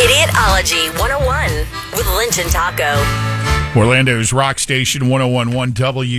Idiotology 101 with Lynch and Taco. Orlando's Rock Station 101.1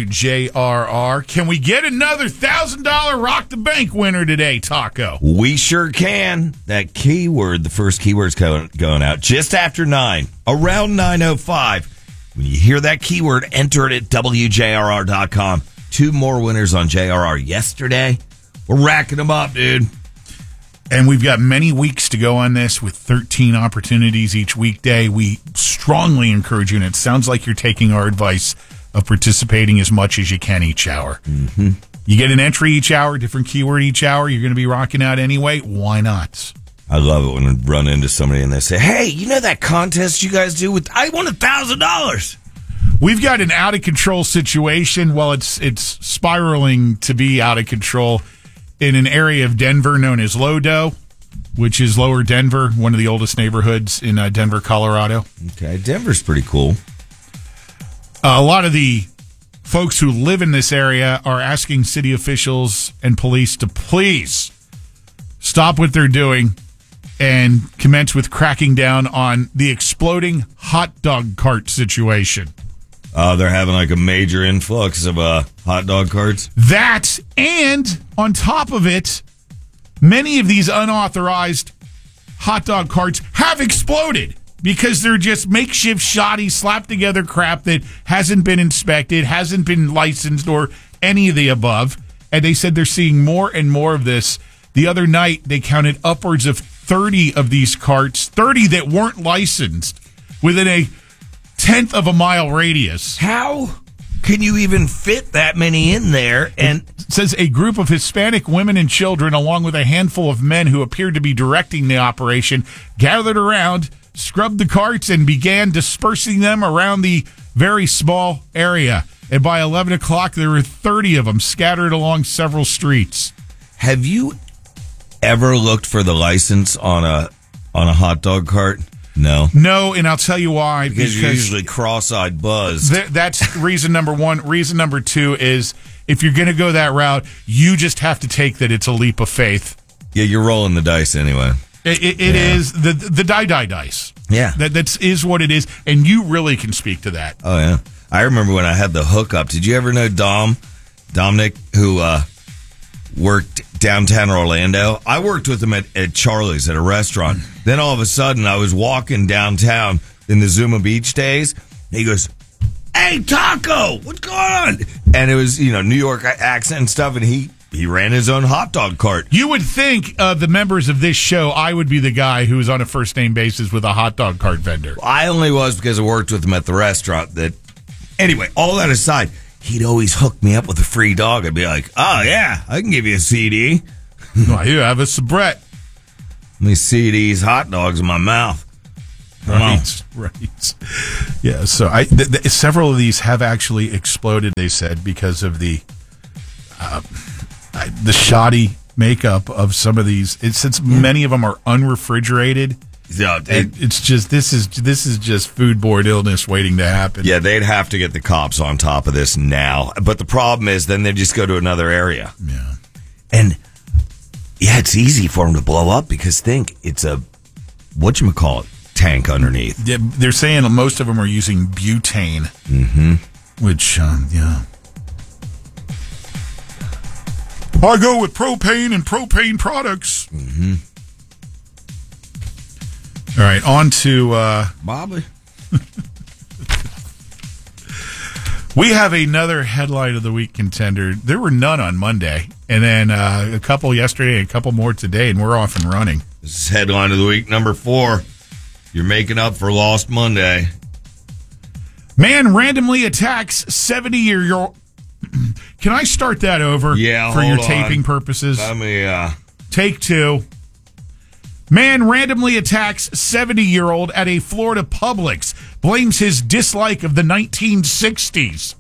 WJRR. Can we get another $1,000 Rock the Bank winner today, Taco? We sure can. That keyword, the first keyword's going out just after 9, around 9:05. When you hear that keyword, enter it at WJRR.com. 2 more winners on JRR yesterday. We're racking them up, dude. And we've got many weeks to go on this with 13 opportunities each weekday. We strongly encourage you, and it sounds like you're taking our advice of participating as much as you can each hour. Mm-hmm. You get an entry each hour, different keyword each hour. You're going to be rocking out anyway. Why not? I love it when I run into somebody and they say, hey, you know that contest you guys do with, I won $1,000. We've got an out-of-control situation. Well, it's spiraling to be out of control in an area of Denver known as Lodo, which is Lower Denver, one of the oldest neighborhoods in Denver, Colorado. Okay, Denver's pretty cool. A lot of the folks who live in this area are asking city officials and police to please stop what they're doing and commence with cracking down on the exploding hot dog cart situation. They're having like a major influx of hot dog carts. That, and on top of it, many of these unauthorized hot dog carts have exploded because they're just makeshift, shoddy, slapped together crap that hasn't been inspected, hasn't been licensed, or any of the above. And they said they're seeing more and more of this. The other night, they counted upwards of 30 of these carts, 30 that weren't licensed, within a 1/10 of a mile radius. How can you even fit that many in there? And it says a group of Hispanic women and children, along with a handful of men who appeared to be directing the operation, gathered around, scrubbed the carts, and began dispersing them around the very small area. And by 11 o'clock, there were 30 of them scattered along several streets. Have you ever looked for the license on a hot dog cart? No, and I'll tell you why. Because you're usually cross-eyed buzzed. That's reason number one. Reason number two is if you're going to go that route, you just have to take that it's a leap of faith. Yeah, you're rolling the dice anyway. It is the dice. Yeah. That is what it is, and you really can speak to that. Oh, yeah. I remember when I had the hookup. Did you ever know Dominic, who worked downtown Orlando? I worked with him at Charlie's at a restaurant. Then all of a sudden, I was walking downtown in the Zuma Beach days. He goes, hey, Taco, what's going on? And it was, New York accent and stuff, and he ran his own hot dog cart. You would think the members of this show, I would be the guy who was on a first-name basis with a hot dog cart vendor. I only was because I worked with him at the restaurant. Anyway, all that aside, he'd always hook me up with a free dog. I'd be like, oh, yeah, I can give you a CD. Well, you have a soubrette. Let me see these hot dogs in my mouth. Right. Yeah, so several of these have actually exploded, they said, because of the shoddy makeup of some of these. Since many of them are unrefrigerated. Yeah, it's just this is just foodborne illness waiting to happen. Yeah, they'd have to get the cops on top of this now. But the problem is then they just go to another area. Yeah. And yeah, it's easy for them to blow up because think it's a whatchamacallit tank underneath. Yeah, they're saying most of them are using butane. Mm-hmm. Which I go with propane and propane products. Mm-hmm. All right, on to Bobby. We have another headline of the week contender. There were none on Monday, and then a couple yesterday and a couple more today, and we're off and running. This is headline of the week number 4. You're making up for lost Monday. Man randomly attacks 70-year-old. Can I start that over? Yeah, for your hold taping on. purposes. Take 2. Man randomly attacks 70-year-old at a Florida Publix. Blames his dislike of the 1960s.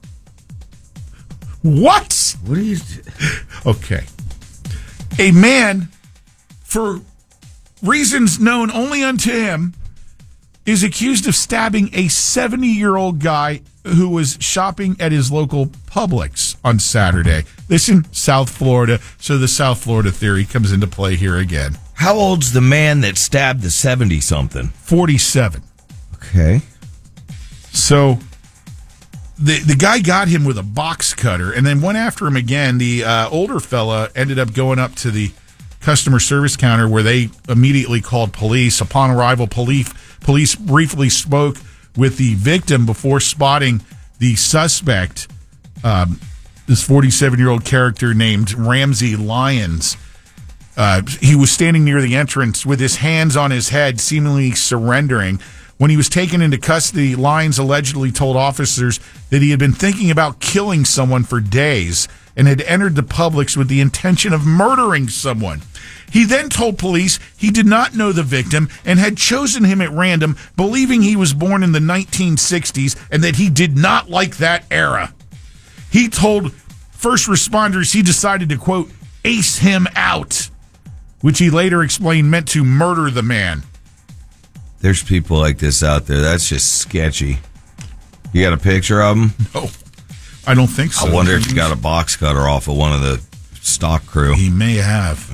What? What are you... Okay. A man, for reasons known only unto him, is accused of stabbing a 70-year-old guy who was shopping at his local Publix on Saturday. This in South Florida, so the South Florida theory comes into play here again. How old's the man that stabbed the 70-something? 47. Okay. So the guy got him with a box cutter and then went after him again. The older fella ended up going up to the customer service counter where they immediately called police. Upon arrival, police briefly spoke with the victim before spotting the suspect, this 47-year-old character named Ramsey Lyons. He was standing near the entrance with his hands on his head, seemingly surrendering. When he was taken into custody, Lyons allegedly told officers that he had been thinking about killing someone for days and had entered the Publix with the intention of murdering someone. He then told police he did not know the victim and had chosen him at random, believing he was born in the 1960s and that he did not like that era. He told first responders he decided to, quote, ace him out, which he later explained meant to murder the man. There's people like this out there. That's just sketchy. You got a picture of him? No, I don't think so. I wonder if he got a box cutter off of one of the stock crew. He may have.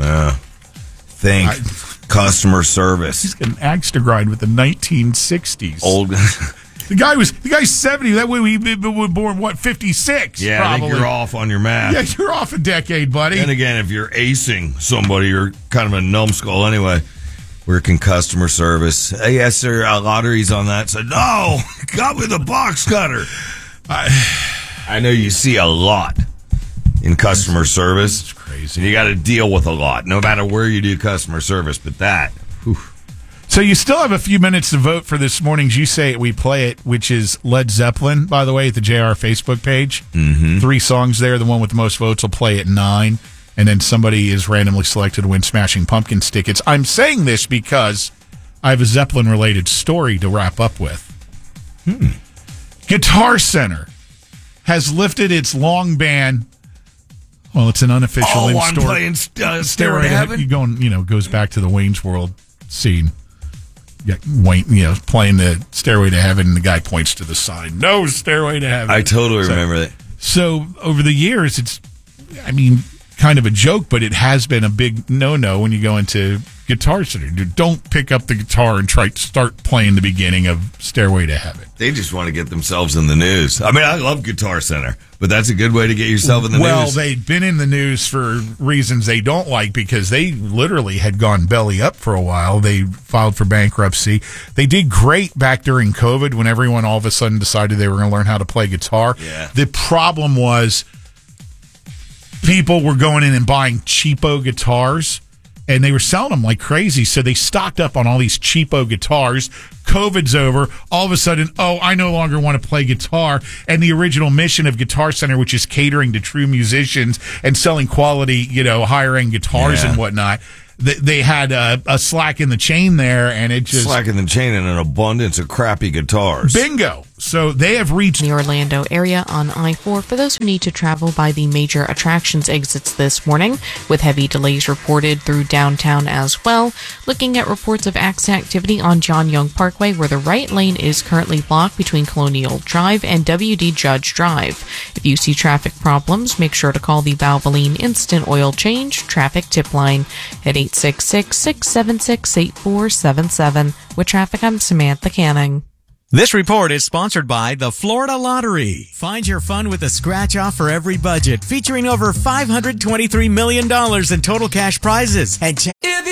Customer service. He's got an axe to grind with the 1960s. Old. The guy's 70. That way we were born, 56? Yeah, probably. I think you're off on your math. Yeah, you're off a decade, buddy. And again, if you're acing somebody, you're kind of a numbskull anyway. Working customer service. Hey, yes, sir. Lottery's on that. So, no, got with a box cutter. I know you see a lot in customer service. It's crazy. And you got to deal with a lot, no matter where you do customer service. But that. Whew. So you still have a few minutes to vote for this morning's You Say It, We Play It, which is Led Zeppelin, by the way, at the JR Facebook page. Mm-hmm. 3 songs there. The one with the most votes will play at 9. And then somebody is randomly selected to win Smashing Pumpkins tickets. I'm saying this because I have a Zeppelin-related story to wrap up with. Guitar Center has lifted its long ban. Well, it's an unofficial I'm playing Stairway to Heaven? You going, goes back to the Wayne's World scene. Yeah, Wayne, playing the Stairway to Heaven, and the guy points to the sign. No Stairway to Heaven. I totally remember that. So over the years, it's, kind of a joke, but it has been a big no-no when you go into Guitar Center. Don't pick up the guitar and start playing the beginning of Stairway to Heaven. They just want to get themselves in the news. I love Guitar Center, but that's a good way to get yourself in the news. Well, they've been in the news for reasons they don't like because they literally had gone belly up for a while. They filed for bankruptcy. They did great back during COVID when everyone all of a sudden decided they were going to learn how to play guitar. Yeah. The problem was people were going in and buying cheapo guitars, and they were selling them like crazy. So they stocked up on all these cheapo guitars. COVID's over. All of a sudden, I no longer want to play guitar. And the original mission of Guitar Center, which is catering to true musicians and selling quality, higher-end guitars and whatnot, they had a slack in the chain there, and it just... Slack in the chain and an abundance of crappy guitars. Bingo! So they have reached... The Orlando area on I-4 for those who need to travel by the major attractions exits this morning, with heavy delays reported through downtown as well. Looking at reports of accident activity on John Young Parkway, where the right lane is currently blocked between Colonial Drive and W.D. Judge Drive. If you see traffic problems, make sure to call the Valvoline Instant Oil Change Traffic Tip Line at 866-676-8477. With traffic, I'm Samantha Canning. This report is sponsored by the Florida Lottery. Find your fun with a scratch-off for every budget, featuring over $523 million in total cash prizes. And